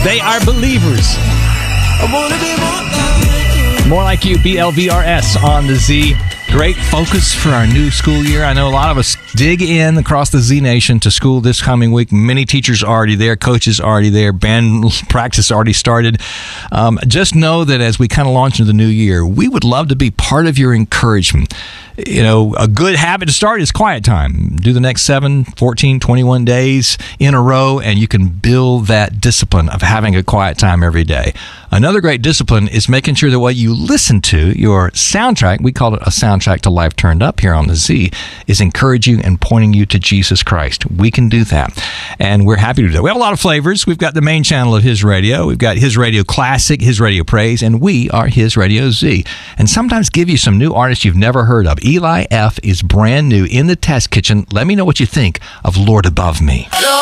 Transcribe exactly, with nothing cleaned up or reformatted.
They are believers. I wanna be more like you. More Like You, B L V R S on the Z. Great focus for our new school year. I know a lot of us dig in across the Z Nation to school this coming week. Many teachers are already there, coaches are already there, band practice already started. Um, just know that as we kind of launch into the new year, we would love to be part of your encouragement. You know, a good habit to start is quiet time. Do the next seven, fourteen, twenty-one days in a row, and you can build that discipline of having a quiet time every day. Another great discipline is making sure that what you listen to, your soundtrack, we call it a soundtrack to life turned up here on the Z, is encouraging and pointing you to Jesus Christ. We can do that, and we're happy to do that. We have a lot of flavors. We've got the main channel of His Radio. We've got His Radio Classic, His Radio Praise, and we are His Radio Z. And sometimes give you some new artists you've never heard of. Eli F. is brand new in the test kitchen. Let me know what you think of Lord Above Me.